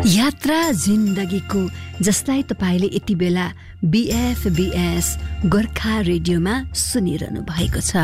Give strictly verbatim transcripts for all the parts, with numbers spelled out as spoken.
यात्रा जिन्दगीको, जसलाई तपाईले यति बेला बीएफबीएस गोर्खा रेडियोमा सुनिरहनु भएको छ।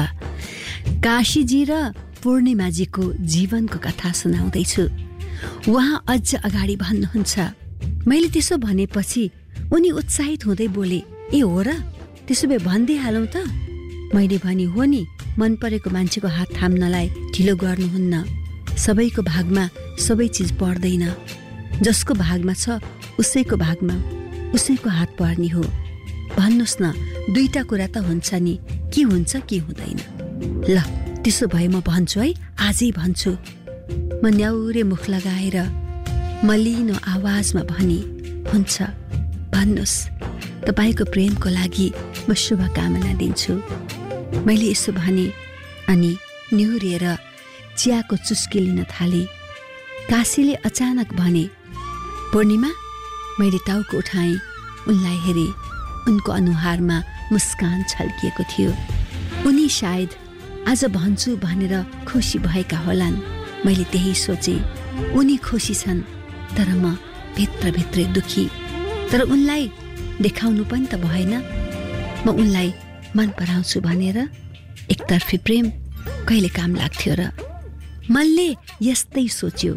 काशीजी र पूर्णिमाजीको जीवनको कथा सुनाउँदैछु। उहाँ अझ अगाडि भन्नुहुन्छ, मैले त्यसो भनेपछि उनी उत्साहित हुँदै बोले, ए हो र, त्यसो भए भन्दै हालौँ त। मैले भने, हो नि, मन परेको मान्छेको हात थाम्नलाई ढिलो गर्नुहुन्न। सबैको भागमा सबै चिज पर्दैन, जसको भागमा छ उसैको भागमा उसैको हात पर्ने हो। भन्नुहोस् न, दुईटा कुरा त हुन्छ नि, के हुन्छ के हुँदैन। ल त्यसो भए म भन्छु है, आजै भन्छु। म न्याउरे मुख लगाएर मलिनो आवाजमा भनी, हुन्छ, भन्नुहोस्। तपाईँको प्रेमको लागि म शुभकामना दिन्छु। मैले यसो भने अनि निहुरिएर चियाको चुस्की लिन थाले। काशीले अचानक भने, पूर्णिमा। मैले टाउको उठाएँ, उनलाई हेरेँ। उनको अनुहारमा मुस्कान छल्किएको थियो। उनी सायद आज भन्छु भनेर खुसी भएका होलान्। मैले त्यही सोचेँ। उनी खुसी छन्, तर म भित्रभित्रै दुखी। तर उनलाई देखाउनु पनि त भएन। म उनलाई मन पराउँछु भनेर एकतर्फी प्रेम कहिले काम लाग्थ्यो र? मनले यस्तै सोच्यो।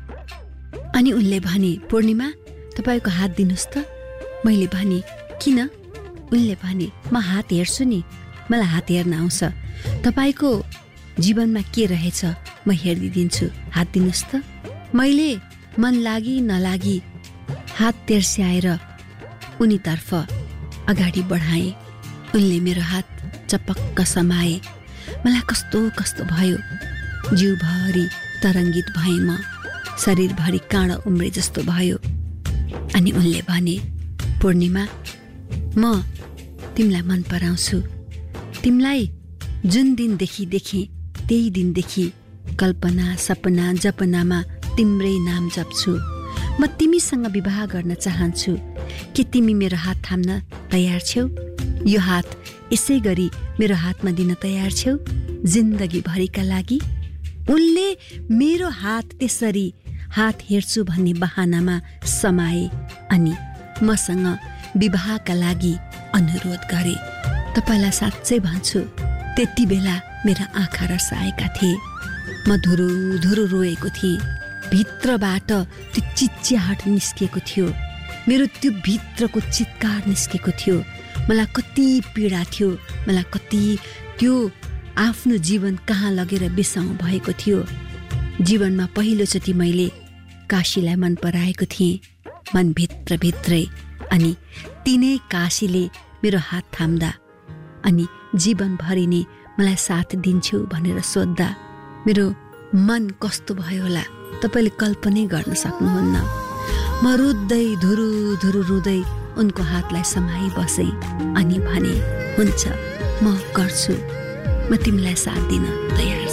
अनि उनले भने, पूर्णिमा, तपाईँको हात दिनुहोस् त। मैले भने, किन? उनले भने, म हात हेर्छु नि, मलाई हात हेर्न आउँछ। तपाईँको जीवनमा के रहेछ म हेरिदिन्छु, हात दिनुहोस् त। मैले मन लागि नलागी हात तेर्स्याएर उनीतर्फ अगाडि बढाएँ। उनले मेरो हात चपक्क समाए। मलाई कस्तो कस्तो भयो। जिउभरि तरङ्गित भएँ म, शरीरभरि काँडा उम्रे जस्तो भयो। अनि उनले भने, पूर्णिमा, म तिमीलाई मन पराउँछु। तिमीलाई जुन दिनदेखि देखेँ त्यही दिनदेखि कल्पना सपना जपनामा तिम्रै नाम जप्छु। म तिमीसँग विवाह गर्न चाहन्छु। के तिमी मेरो हात थाम्न तयार छौ? यो हात यसै गरी मेरो हातमा दिन तयार छौ जिन्दगी भरिका लागि? उनले मेरो हात त्यसरी हात हेर्छु भन्ने बहानामा समाए अनि मसँग विवाहका लागि अनुरोध गरे। तपाईँलाई साँच्चै भन्छु, त्यति बेला मेरा आँखा रसाएका थिए। म धुरु धुरु रोएको थिएँ। भित्रबाट त्यो चिच्याहट निस्किएको थियो। मेरो त्यो भित्रको चित्कार निस्केको थियो। मलाई कति पीडा थियो। मलाई कति त्यो आफ्नो जीवन कहाँ लगेर बिसाउँ भएको थियो। जीवनमा पहिलोचोटि मैले काशीलाई मन पराएको थिएँ, मन भित्रभित्रै। अनि तिनै काशीले मेरो हात थाम्दा अनि जीवनभरि नै मलाई साथ दिन्छौ भनेर सोद्धा मेरो मन कस्तो भयो होला तपाईँले कल्पनै गर्न सक्नुहुन्न। म रुँदै धुरु धुरु रुँदै उनको हातलाई समाई बसेँ अनि भने, हुन्छ, म गर्छु, म तिमीलाई साथ दिन तयार